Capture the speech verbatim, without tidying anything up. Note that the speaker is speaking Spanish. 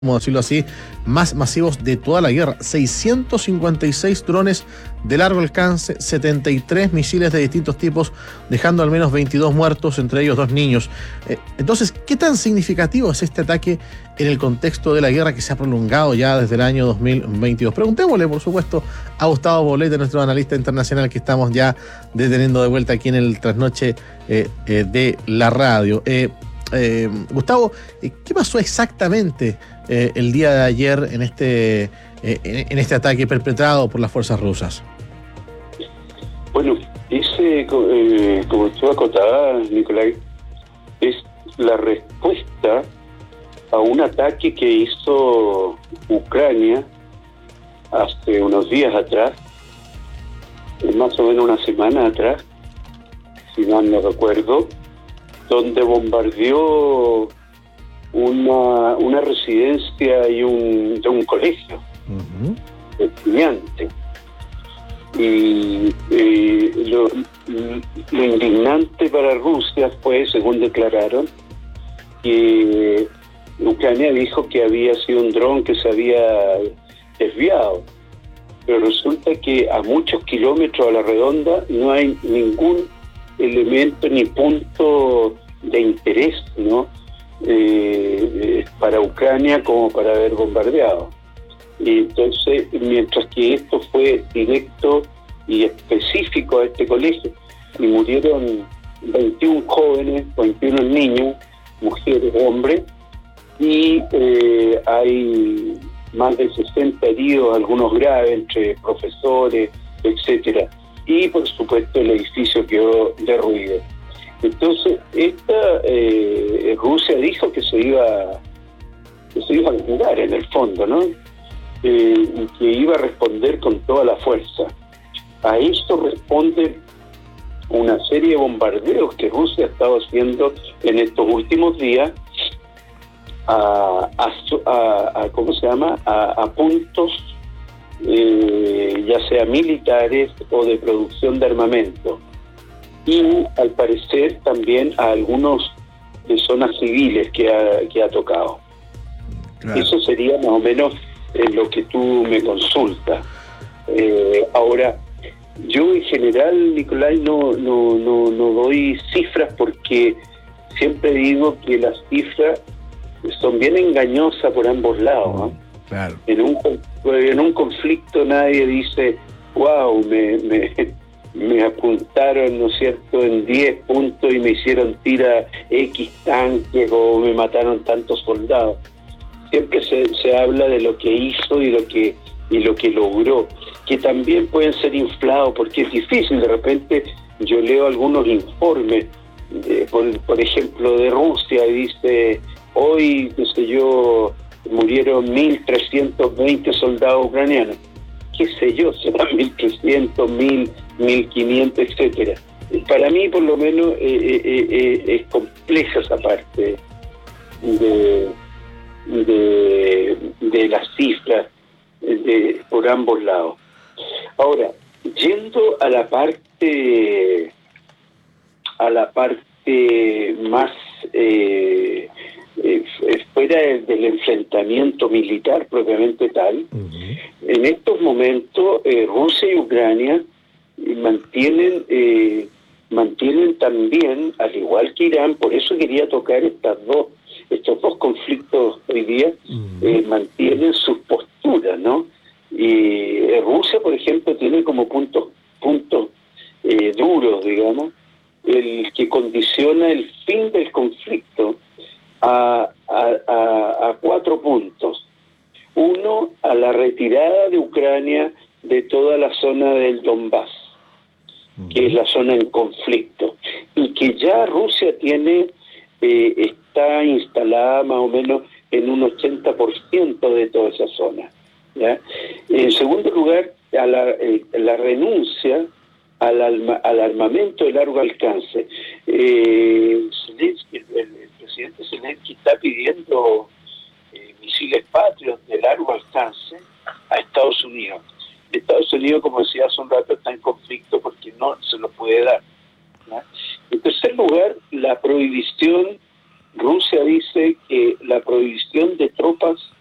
como decirlo así, más masivos de toda la guerra. seiscientos cincuenta y seis drones de largo alcance, setenta y tres misiles de distintos tipos, dejando al menos veintidós muertos, entre ellos dos niños. Eh, entonces, ¿qué tan significativo es este ataque en el contexto de la guerra que se ha prolongado ya desde el año dos mil veintidós? Preguntémosle, por supuesto, a Gustavo Bolete, nuestro analista internacional que estamos ya deteniendo de vuelta aquí en el trasnoche eh, eh, de la radio. Eh, Eh, Gustavo, ¿qué pasó exactamente eh, el día de ayer en este, eh, en este ataque perpetrado por las fuerzas rusas? Bueno, ese, eh, como tú acotabas, Nicolai, es la respuesta a un ataque que hizo Ucrania hace unos días atrás, más o menos una semana atrás, si mal no recuerdo, donde bombardeó una, una residencia y un, de un colegio uh-huh. de estudiantes. Y eh, lo, lo indignante para Rusia fue, según declararon, que Ucrania dijo que había sido un dron que se había desviado. Pero resulta que a muchos kilómetros a la redonda no hay ningún elemento ni punto de interés, ¿no? Eh, para Ucrania como para haber bombardeado. Y entonces, mientras que esto fue directo y específico a este colegio, y murieron veintiún jóvenes, veintiún niños, mujeres, hombres, y eh, hay más de sesenta heridos, algunos graves, entre profesores, etcétera. Y por supuesto el edificio quedó derruido. Entonces esta eh, Rusia dijo que se iba que se iba a vengar en el fondo, ¿no? Eh, y que iba a responder con toda la fuerza. A esto responde una serie de bombardeos que Rusia ha estado haciendo en estos últimos días a, a, a, a ¿cómo se llama? a, a puntos Eh, ya sea militares o de producción de armamento, y al parecer también a algunos de zonas civiles que ha, que ha tocado. Claro. Eso sería más o menos eh, lo que tú me consultas. Eh, ahora, yo en general, Nicolai, no, no, no, no doy cifras porque siempre digo que las cifras son bien engañosas por ambos lados, ¿no? Claro. En un en un conflicto nadie dice, wow, me, me, me apuntaron, ¿no es cierto?, en diez puntos y me hicieron tira X tanques o me mataron tantos soldados. Siempre se, se habla de lo que hizo y lo que y lo que logró, que también pueden ser inflados porque es difícil. De repente yo leo algunos informes, de, por, por ejemplo, de Rusia, y dice, hoy, qué sé yo, murieron mil trescientos veinte soldados ucranianos. Qué sé yo, serán mil trescientos, mil, mil quinientos, etcétera. Para mí, por lo menos, eh, eh, eh, es compleja esa parte de, de, de las cifras de, por ambos lados. Ahora, yendo a la parte a la parte más eh, Eh, fuera del enfrentamiento militar propiamente tal, uh-huh. En estos momentos eh, Rusia y Ucrania eh, mantienen eh, mantienen también, al igual que Irán, por eso quería tocar estas dos estos dos conflictos hoy día, uh-huh. eh, mantienen sus posturas, ¿no? Y eh, Rusia, por ejemplo, tiene como puntos puntos eh, duros, digamos, el que condiciona el fin del conflicto A, a, a, a cuatro puntos. Uno, a la retirada de Ucrania de toda la zona del Donbass, uh-huh. que es la zona en conflicto, y que ya Rusia tiene eh, está instalada más o menos en un ochenta por ciento de toda esa zona, ¿ya? En segundo lugar, a la, eh, la renuncia al, alma, al armamento de largo alcance. Eh, el, el, el presidente Zelensky está pidiendo eh, misiles Patriot de largo alcance a Estados Unidos. Estados Unidos, como decía hace un rato, está en conflicto porque no se lo puede dar, ¿no? En tercer lugar, la prohibición. Rusia dice que la prohibición de tropas